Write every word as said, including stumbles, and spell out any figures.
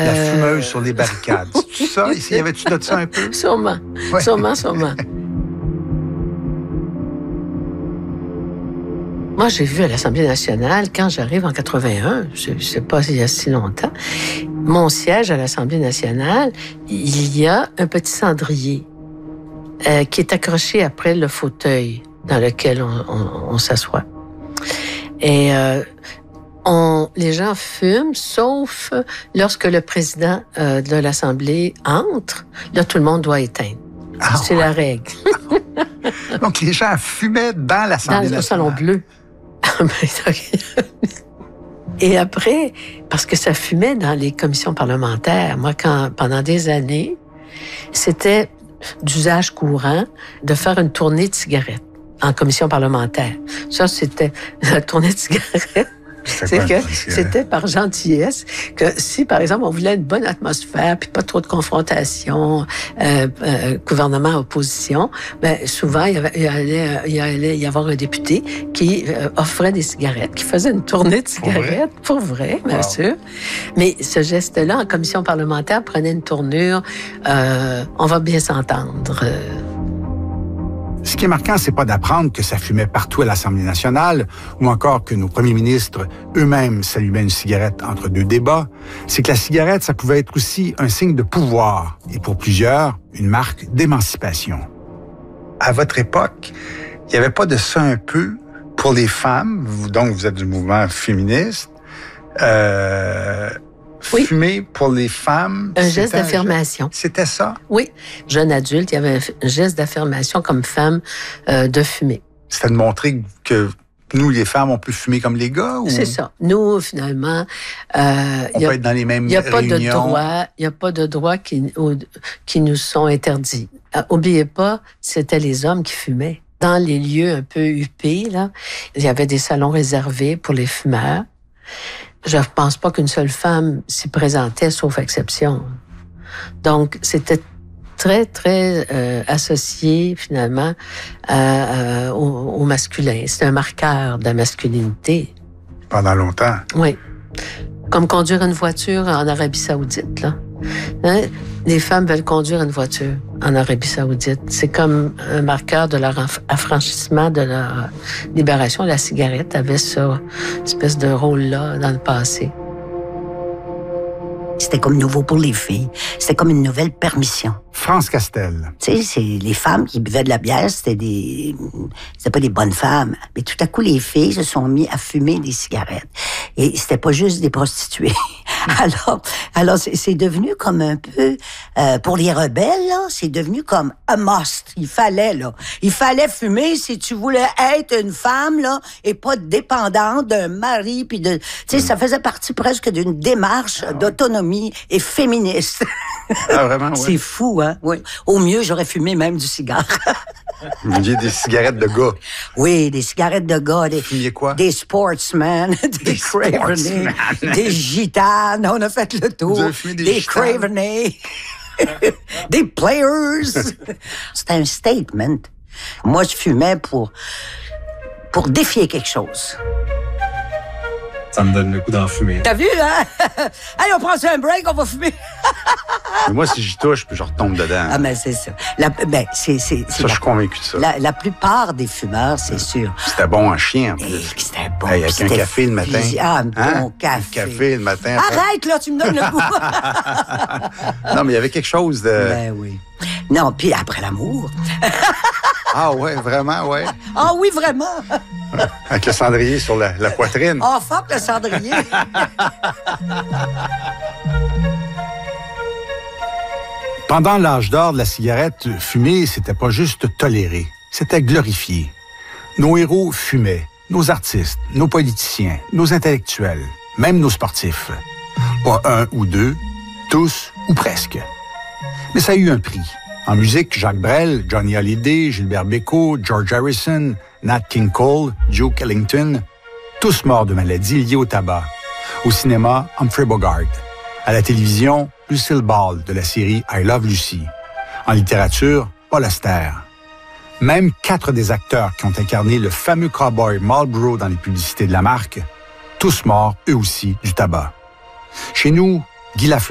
La Euh... fumeuse sur les barricades. C'est ça? Y avait-tu de ça un peu? Sûrement. Ouais. Sûrement, sûrement. Moi, j'ai vu à l'Assemblée nationale, quand j'arrive en quatre-vingt-un, je ne sais pas s'il y a si longtemps, mon siège à l'Assemblée nationale, il y a un petit cendrier euh, qui est accroché après le fauteuil dans lequel on, on, on s'assoit. Et euh, on, les gens fument, sauf lorsque le président euh, de l'Assemblée entre. Là, tout le monde doit éteindre. Ah, c'est ouais. la règle. Donc, les gens fumaient dans l'Assemblée dans nationale. Dans le salon bleu. Et après, parce que ça fumait dans les commissions parlementaires, moi, quand, pendant des années, c'était d'usage courant de faire une tournée de cigarettes en commission parlementaire. Ça, c'était la tournée de cigarettes. C'est que c'était par gentillesse que si, par exemple, on voulait une bonne atmosphère puis pas trop de confrontation, euh, euh, gouvernement-opposition, ben souvent, il y, avait, il, y allait, il y allait y avoir un député qui euh, offrait des cigarettes, qui faisait une tournée de cigarettes, pour vrai, pour vrai bien wow. sûr. Mais ce geste-là, en commission parlementaire, prenait une tournure, euh, on va bien s'entendre. Euh, Ce qui est marquant, c'est pas d'apprendre que ça fumait partout à l'Assemblée nationale ou encore que nos premiers ministres eux-mêmes s'allumaient une cigarette entre deux débats. C'est que la cigarette, ça pouvait être aussi un signe de pouvoir et pour plusieurs, une marque d'émancipation. À votre époque, il n'y avait pas de ça un peu pour les femmes, vous, donc vous êtes du mouvement féministe. Euh... Oui. Fumer pour les femmes. Un geste d'affirmation. C'était ça? Oui. Jeune adulte, il y avait un geste d'affirmation comme femme euh, de fumer. C'était de montrer que nous, les femmes, on peut fumer comme les gars? Ou... C'est ça. Nous, finalement... Euh, on y a, peut être dans les mêmes y a réunions. Pas de droit, il n'y a pas de droits qui, qui nous sont interdits. Euh, oubliez pas, c'était les hommes qui fumaient. Dans les lieux un peu huppés, là, il y avait des salons réservés pour les fumeurs. Je ne pense pas qu'une seule femme s'y présentait, sauf exception. Donc, c'était très, très euh, associé, finalement, à, à, au, au masculin. C'est un marqueur de la masculinité. Pendant longtemps. Oui. Comme conduire une voiture en Arabie Saoudite, là. Hein? Les femmes veulent conduire une voiture en Arabie Saoudite. C'est comme un marqueur de leur affranchissement, de leur libération. La cigarette avait ça, espèce de rôle-là dans le passé. C'était comme nouveau pour les filles. C'était comme une nouvelle permission. France Castel. Tu sais, c'est les femmes qui buvaient de la bière, c'était des, c'était pas des bonnes femmes. Mais tout à coup, les filles se sont mis à fumer des cigarettes. Et c'était pas juste des prostituées. alors, alors c'est, c'est devenu comme un peu, euh, pour les rebelles, là, c'est devenu comme a must. Il fallait, là. Il fallait fumer si tu voulais être une femme, là, et pas dépendante d'un mari, puis de, tu sais, ça faisait partie presque d'une démarche ah, d'autonomie et féministe. Ah, vraiment, ouais. C'est fou, hein? Oui. Au mieux, j'aurais fumé même du cigare. Vous vouliez des cigarettes de gars? Oui, des cigarettes de gars. Des, Vous fumiez quoi? Des sportsmen, des, des cravenés, des gitanes. On a fait le tour. Vous avez fumé des, des cravenés, des players. C'était un statement. Moi, je fumais pour, pour défier quelque chose. Ça me donne le coup d'en fumer. T'as vu, hein? Allez, on prend un break, on va fumer. Mais moi, si j'y touche, puis je retombe dedans. Ah, mais c'est ça. La, ben, c'est, c'est, c'est ça, la, je suis convaincu de ça. La, la plupart des fumeurs, c'est sûr. C'était bon en chien, en plus. Et c'était bon. Hey, avec un café le matin. Ah, un hein? bon café. Un café le matin. Arrête, là, tu me donnes le goût. Non, mais il y avait quelque chose de... Ben oui. Non, puis après l'amour. Ah ouais, vraiment, ouais. Ah oui, vraiment. Avec le cendrier sur la, la poitrine. Oh, fuck le cendrier. Pendant l'âge d'or de la cigarette, fumer, c'était pas juste toléré, c'était glorifié. Nos héros fumaient, nos artistes, nos politiciens, nos intellectuels, même nos sportifs. Pas un ou deux, tous ou presque. Mais ça a eu un prix. En musique, Jacques Brel, Johnny Hallyday, Gilbert Bécaud, George Harrison, Nat King Cole, Duke Ellington, tous morts de maladies liées au tabac. Au cinéma, Humphrey Bogart. À la télévision, Lucille Ball de la série I Love Lucy. En littérature, Paul Auster. Même quatre des acteurs qui ont incarné le fameux cowboy Marlboro dans les publicités de la marque, tous morts, eux aussi, du tabac. Chez nous, Guy Lafleur